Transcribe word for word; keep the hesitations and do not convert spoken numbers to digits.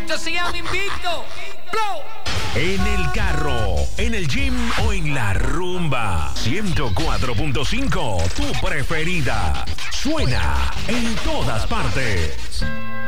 Esto se llama Invicto. Blow. En el carro, en el gym o en la rumba. ciento cuatro punto cinco, tu preferida. Suena en todas partes.